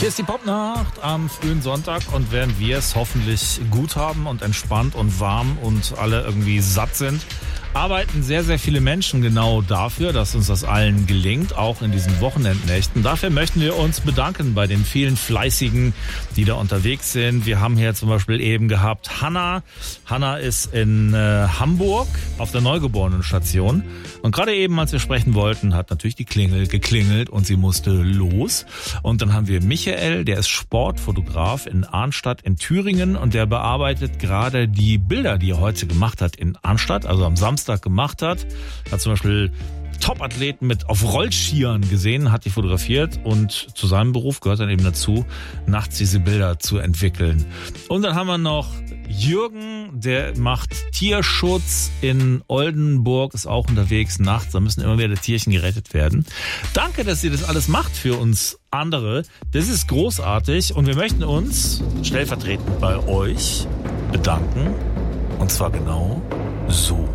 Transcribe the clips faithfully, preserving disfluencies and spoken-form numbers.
Hier ist die Popnacht am frühen Sonntag und während wir es hoffentlich gut haben und entspannt und warm und alle irgendwie satt sind, arbeiten sehr, sehr viele Menschen genau dafür, dass uns das allen gelingt, auch in diesen Wochenendnächten. Dafür möchten wir uns bedanken bei den vielen Fleißigen, die da unterwegs sind. Wir haben hier zum Beispiel eben gehabt Hanna. Hanna ist in äh, Hamburg auf der Neugeborenenstation. Und gerade eben, als wir sprechen wollten, hat natürlich die Klingel geklingelt und sie musste los. Und dann haben wir Michael, der ist Sportfotograf in Arnstadt in Thüringen und der bearbeitet gerade die Bilder, die er heute gemacht hat in Arnstadt, also am Samstag gemacht hat. Hat zum Beispiel Top-Athleten mit auf Rollschieren gesehen, hat die fotografiert und zu seinem Beruf gehört dann eben dazu, nachts diese Bilder zu entwickeln. Und dann haben wir noch Jürgen, der macht Tierschutz in Oldenburg, ist auch unterwegs nachts, da müssen immer wieder Tierchen gerettet werden. Danke, dass ihr das alles macht für uns andere. Das ist großartig und wir möchten uns stellvertretend bei euch bedanken. Und zwar genau so.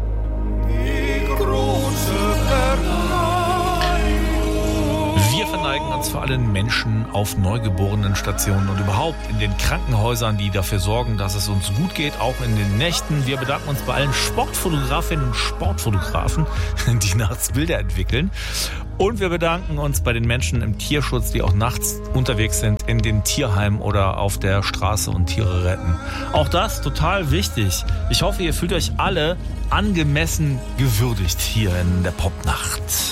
Wir verneigen uns vor allen Menschen auf Neugeborenenstationen und überhaupt in den Krankenhäusern, die dafür sorgen, dass es uns gut geht, auch in den Nächten. Wir bedanken uns bei allen Sportfotografinnen und Sportfotografen, die nachts Bilder entwickeln. Und wir bedanken uns bei den Menschen im Tierschutz, die auch nachts unterwegs sind in den Tierheimen oder auf der Straße und Tiere retten. Auch das total wichtig. Ich hoffe, ihr fühlt euch alle angemessen gewürdigt hier in der Popnacht.